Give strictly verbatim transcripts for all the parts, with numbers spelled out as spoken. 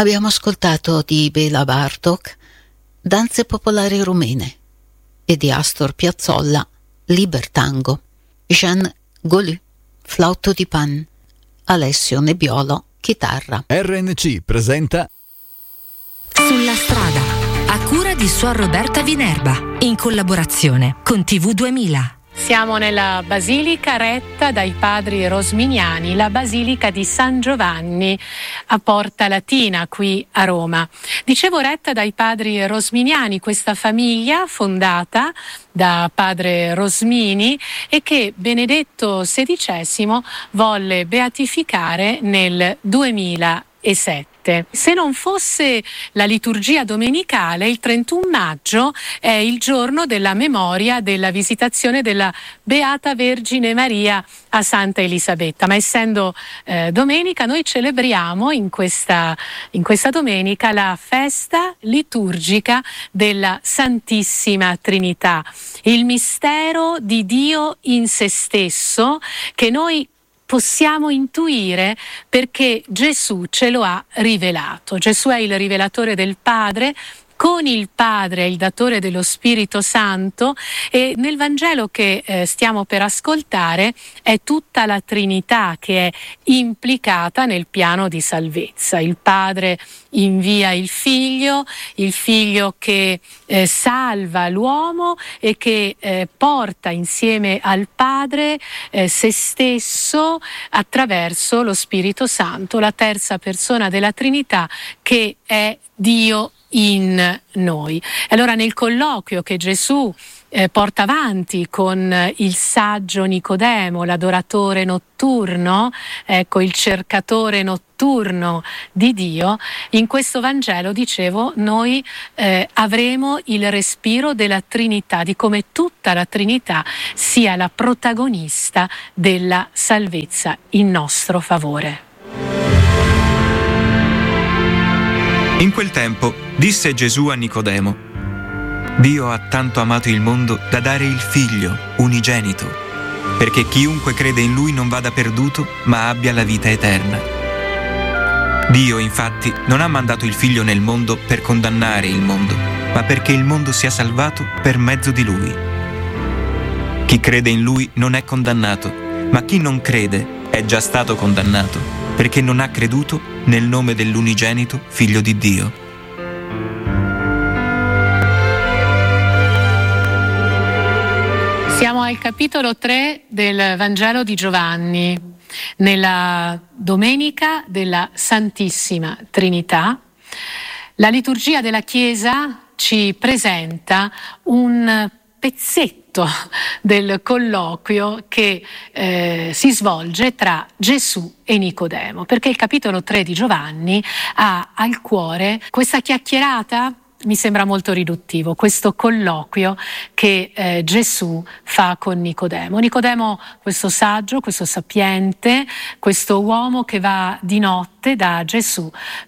Abbiamo ascoltato di Bela Bartók Danze popolari rumene e di Astor Piazzolla Libertango, Jean Golu flauto di pan, Alessio Nebbiolo chitarra. R N C presenta Sulla strada, a cura di Suor Roberta Vinerba, in collaborazione con T V duemila. Siamo nella basilica retta dai padri rosminiani, la basilica di San Giovanni a Porta Latina qui a Roma. Dicevo retta dai padri rosminiani, questa famiglia fondata da padre Rosmini e che Benedetto sedicesimo volle beatificare nel duemilasette. Se non fosse la liturgia domenicale, il trentuno maggio è il giorno della memoria della visitazione della Beata Vergine Maria a Santa Elisabetta, ma essendo eh, domenica noi celebriamo in questa, in questa domenica la festa liturgica della Santissima Trinità, il mistero di Dio in se stesso che noi possiamo intuire perché Gesù ce lo ha rivelato. Gesù è il rivelatore del Padre, con il Padre è il datore dello Spirito Santo e nel Vangelo che eh, stiamo per ascoltare è tutta la Trinità che è implicata nel piano di salvezza. Il Padre invia il Figlio, il Figlio che eh, salva l'uomo e che eh, porta insieme al Padre eh, se stesso attraverso lo Spirito Santo, la terza persona della Trinità che è Dio in noi. Allora nel colloquio che Gesù eh, porta avanti con il saggio Nicodemo, l'adoratore notturno, ecco il cercatore notturno di Dio, in questo Vangelo, dicevo, noi eh, avremo il respiro della Trinità, di come tutta la Trinità sia la protagonista della salvezza in nostro favore. In quel tempo disse Gesù a Nicodemo: Dio ha tanto amato il mondo da dare il Figlio unigenito, perché chiunque crede in Lui non vada perduto, ma abbia la vita eterna. Dio, infatti, non ha mandato il Figlio nel mondo per condannare il mondo, ma perché il mondo sia salvato per mezzo di Lui. Chi crede in Lui non è condannato, ma chi non crede è già stato condannato, perché non ha creduto nel nome dell'unigenito Figlio di Dio. Siamo al capitolo tre del Vangelo di Giovanni, nella domenica della Santissima Trinità. La liturgia della Chiesa ci presenta un pezzetto del colloquio che eh, si svolge tra Gesù e Nicodemo, perché il capitolo tre di Giovanni ha al cuore questa chiacchierata. Mi sembra molto riduttivo questo colloquio che eh, Gesù fa con Nicodemo. Nicodemo, questo saggio, questo sapiente, questo uomo che va di notte da Gesù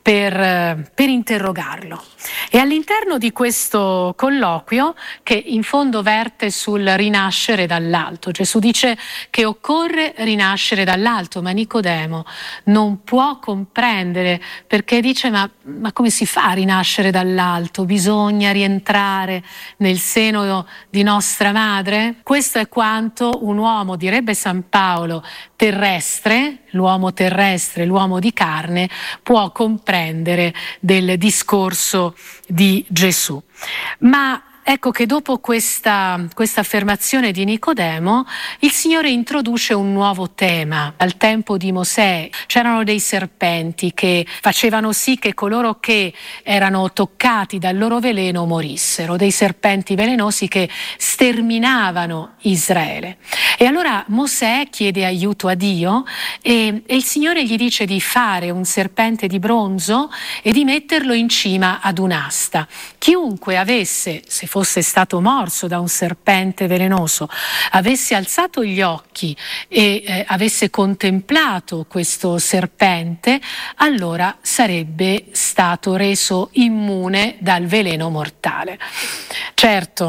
per, per interrogarlo. E all'interno di questo colloquio, che in fondo verte sul rinascere dall'alto, Gesù dice che occorre rinascere dall'alto, ma Nicodemo non può comprendere, perché dice ma, ma come si fa a rinascere dall'alto? Bisogna rientrare nel seno di nostra madre? Questo è quanto un uomo, direbbe San Paolo, terrestre, l'uomo terrestre, l'uomo di carne, può comprendere del discorso di Gesù. Ma ecco che dopo questa, questa affermazione di Nicodemo, il Signore introduce un nuovo tema. Al tempo di Mosè c'erano dei serpenti che facevano sì che coloro che erano toccati dal loro veleno morissero, dei serpenti velenosi che sterminavano Israele. E allora Mosè chiede aiuto a Dio e, e il Signore gli dice di fare un serpente di bronzo e di metterlo in cima ad un'asta. Chiunque avesse, se fosse fosse stato morso da un serpente velenoso, avesse alzato gli occhi e eh, avesse contemplato questo serpente, allora sarebbe stato reso immune dal veleno mortale. Certo,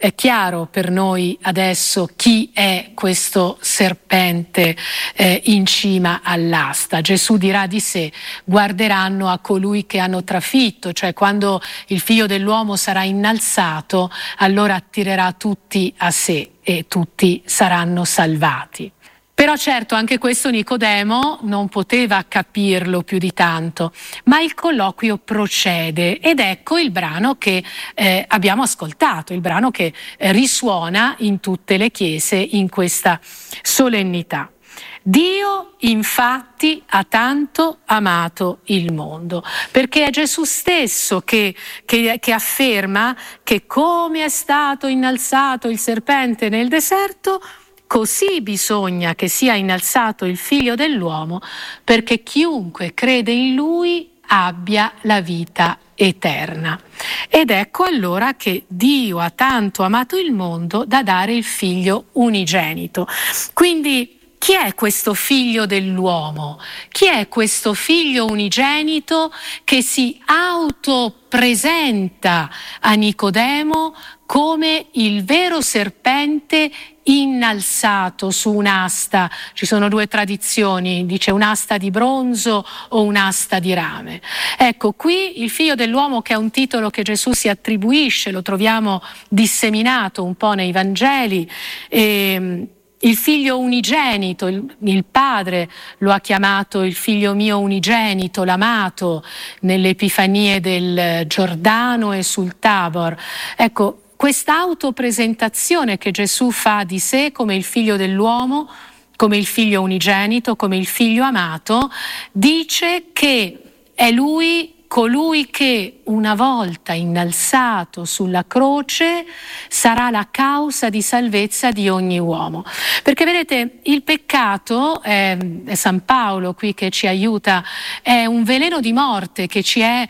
È chiaro per noi adesso chi è questo serpente eh, in cima all'asta. Gesù dirà di sé: guarderanno a colui che hanno trafitto, cioè quando il figlio dell'uomo sarà innalzato, allora attirerà tutti a sé e tutti saranno salvati. Però certo anche questo Nicodemo non poteva capirlo più di tanto, ma il colloquio procede ed ecco il brano che eh, abbiamo ascoltato, il brano che eh, risuona in tutte le chiese in questa solennità. Dio infatti ha tanto amato il mondo, perché è Gesù stesso che, che, che afferma che come è stato innalzato il serpente nel deserto, così bisogna che sia innalzato il Figlio dell'uomo, perché chiunque crede in Lui abbia la vita eterna. Ed ecco allora che Dio ha tanto amato il mondo da dare il Figlio unigenito. Quindi chi è questo Figlio dell'uomo? Chi è questo Figlio unigenito che si autopresenta a Nicodemo come il vero serpente innalzato su un'asta? Ci sono due tradizioni, dice un'asta di bronzo o un'asta di rame. Ecco, qui il Figlio dell'uomo, che è un titolo che Gesù si attribuisce, lo troviamo disseminato un po' nei Vangeli, e il figlio unigenito, il, il padre lo ha chiamato il figlio mio unigenito, l'amato, nelle epifanie del Giordano e sul Tabor. Ecco, questa autopresentazione che Gesù fa di sé come il figlio dell'uomo, come il figlio unigenito, come il figlio amato, dice che è lui colui che una volta innalzato sulla croce sarà la causa di salvezza di ogni uomo. Perché vedete, il peccato, è, è San Paolo qui che ci aiuta, è un veleno di morte che ci è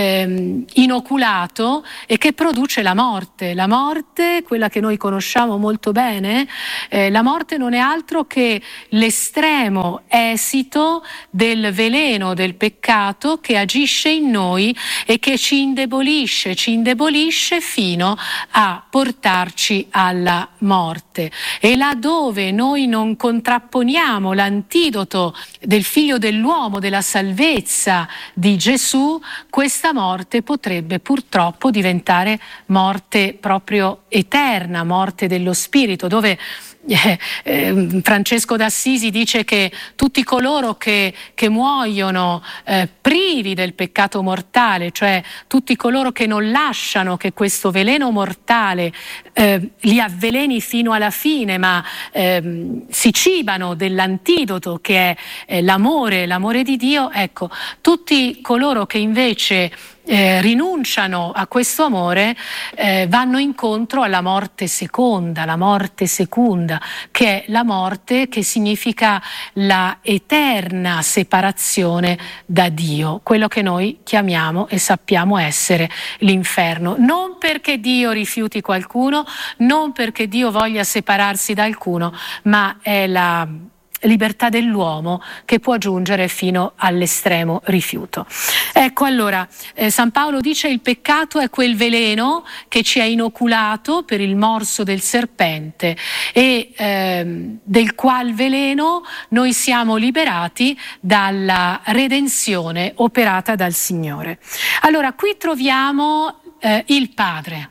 eh, inoculato e che produce la morte. La morte, quella che noi conosciamo molto bene, eh, la morte non è altro che l'estremo esito del veleno del peccato che agisce in noi e che ci indebolisce, ci indebolisce fino a portarci alla morte. E laddove noi non contrapponiamo l'antidoto del Figlio dell'uomo, della salvezza di Gesù, questa morte potrebbe purtroppo diventare morte proprio eterna, morte dello spirito, dove Eh, eh, Francesco d'Assisi dice che tutti coloro che, che muoiono eh, privi del peccato mortale, cioè tutti coloro che non lasciano che questo veleno mortale eh, li avveleni fino alla fine, ma eh, si cibano dell'antidoto che è eh, l'amore, l'amore di Dio, ecco, tutti coloro che invece Eh, rinunciano a questo amore eh, vanno incontro alla morte seconda, la morte secunda, che è la morte che significa la eterna separazione da Dio, quello che noi chiamiamo e sappiamo essere l'inferno. Non perché Dio rifiuti qualcuno, non perché Dio voglia separarsi da alcuno, ma è la libertà dell'uomo che può giungere fino all'estremo rifiuto. Ecco allora, eh, San Paolo dice: il peccato è quel veleno che ci è inoculato per il morso del serpente e ehm, del qual veleno noi siamo liberati dalla redenzione operata dal Signore. Allora, qui troviamo eh, il Padre,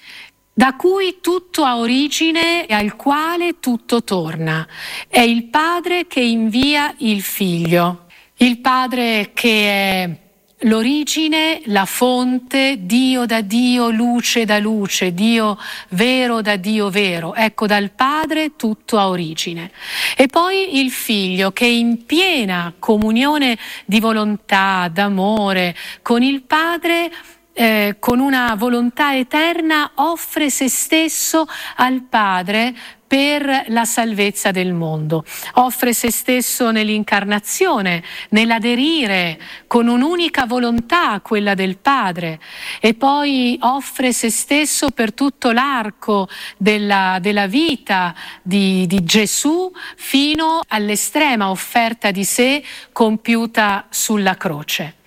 da cui tutto ha origine e al quale tutto torna. È il Padre che invia il Figlio, il Padre che è l'origine, la fonte, Dio da Dio, luce da luce, Dio vero da Dio vero. Ecco, dal Padre tutto ha origine. E poi il Figlio che in piena comunione di volontà, d'amore con il Padre, Eh, con una volontà eterna offre se stesso al Padre per la salvezza del mondo. Offre se stesso nell'incarnazione, nell'aderire con un'unica volontà, quella del Padre, e poi offre se stesso per tutto l'arco della, della vita di, di Gesù fino all'estrema offerta di sé compiuta sulla croce.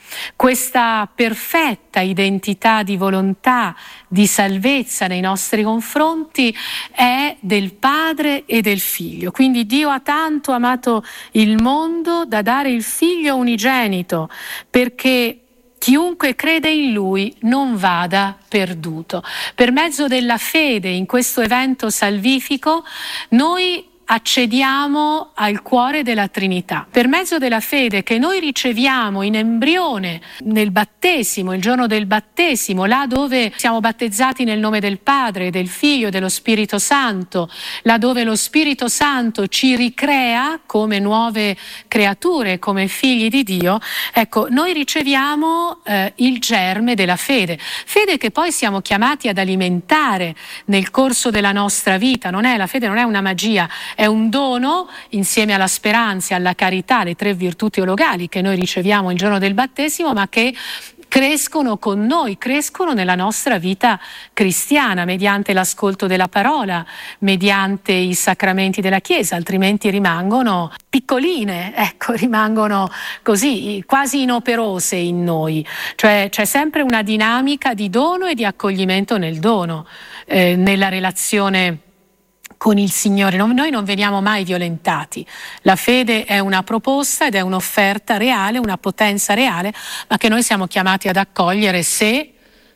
Questa perfetta identità di volontà, di salvezza nei nostri confronti è del Padre e del Figlio. Quindi Dio ha tanto amato il mondo da dare il Figlio unigenito, perché chiunque crede in Lui non vada perduto. Per mezzo della fede in questo evento salvifico noi accediamo al cuore della Trinità. Per mezzo della fede che noi riceviamo in embrione nel battesimo, il giorno del battesimo, là dove siamo battezzati nel nome del Padre, del Figlio e dello Spirito Santo, là dove lo Spirito Santo ci ricrea come nuove creature, come figli di Dio, ecco, noi riceviamo eh, il germe della fede. Fede che poi siamo chiamati ad alimentare nel corso della nostra vita. Non è, la fede non è una magia, è un dono insieme alla speranza e alla carità, le tre virtù teologali che noi riceviamo il giorno del battesimo, ma che crescono con noi, crescono nella nostra vita cristiana mediante l'ascolto della parola, mediante i sacramenti della Chiesa, altrimenti rimangono piccoline, ecco, rimangono così, quasi inoperose in noi. Cioè c'è sempre una dinamica di dono e di accoglimento nel dono, eh, nella relazione con il Signore. Noi non veniamo mai violentati. La fede è una proposta ed è un'offerta reale, una potenza reale, ma che noi siamo chiamati ad accogliere se,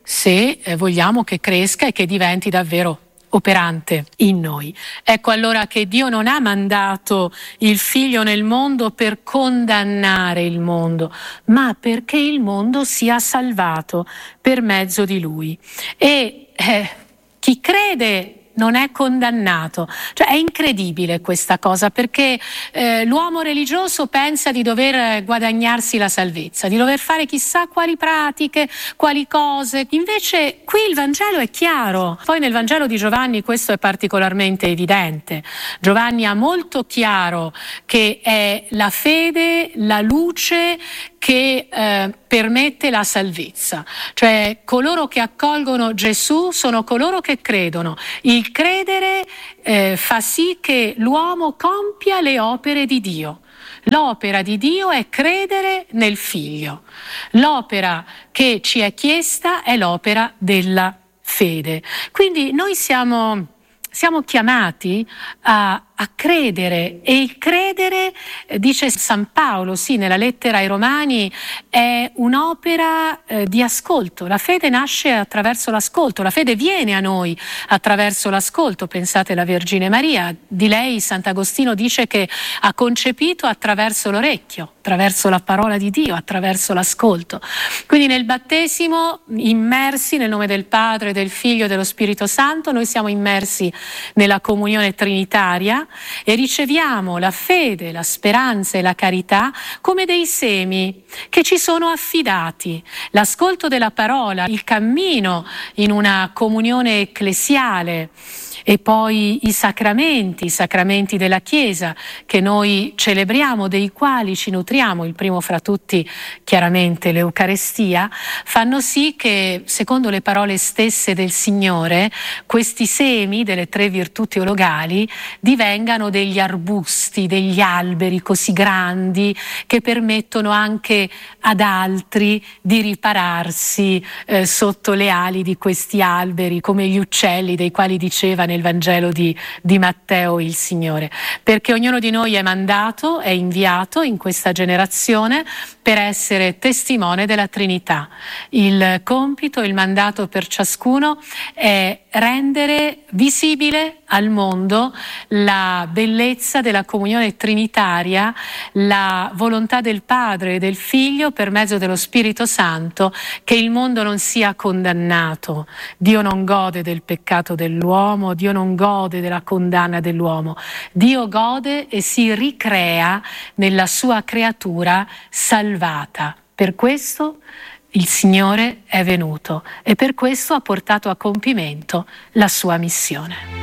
se vogliamo che cresca e che diventi davvero operante in noi. Ecco allora che Dio non ha mandato il Figlio nel mondo per condannare il mondo, ma perché il mondo sia salvato per mezzo di Lui. E eh, chi crede non è condannato. Cioè è incredibile questa cosa, perché eh, l'uomo religioso pensa di dover guadagnarsi la salvezza, di dover fare chissà quali pratiche, quali cose. Invece qui il Vangelo è chiaro. Poi nel Vangelo di Giovanni questo è particolarmente evidente. Giovanni ha molto chiaro che è la fede, la luce che eh, permette la salvezza. Cioè coloro che accolgono Gesù sono coloro che credono. Il credere eh, fa sì che l'uomo compia le opere di Dio. L'opera di Dio è credere nel Figlio. L'opera che ci è chiesta è l'opera della fede. Quindi noi siamo, siamo chiamati a a credere, e il credere, dice San Paolo, sì, nella lettera ai Romani, è un'opera eh, di ascolto. La fede nasce attraverso l'ascolto, la fede viene a noi attraverso l'ascolto. Pensate alla Vergine Maria, di lei Sant'Agostino dice che ha concepito attraverso l'orecchio, attraverso la parola di Dio, attraverso l'ascolto. Quindi nel battesimo, immersi nel nome del Padre, del Figlio e dello Spirito Santo, noi siamo immersi nella comunione trinitaria e riceviamo la fede, la speranza e la carità come dei semi che ci sono affidati. L'ascolto della parola, il cammino in una comunione ecclesiale e poi i sacramenti, i sacramenti della Chiesa che noi celebriamo, dei quali ci nutriamo, il primo fra tutti chiaramente l'Eucarestia, fanno sì che, secondo le parole stesse del Signore, questi semi delle tre virtù teologali divengano degli arbusti, degli alberi così grandi che permettono anche ad altri di ripararsi eh, sotto le ali di questi alberi, come gli uccelli dei quali diceva nel Vangelo di, di Matteo il Signore, perché ognuno di noi è mandato, è inviato in questa generazione per essere testimone della Trinità. Il compito, il mandato per ciascuno è rendere visibile al mondo la bellezza della comunione trinitaria, la volontà del Padre e del Figlio per mezzo dello Spirito Santo, che il mondo non sia condannato. Dio non gode del peccato dell'uomo, Dio non gode della condanna dell'uomo. Dio gode e si ricrea nella sua creatura salvata. Per questo il Signore è venuto e per questo ha portato a compimento la sua missione.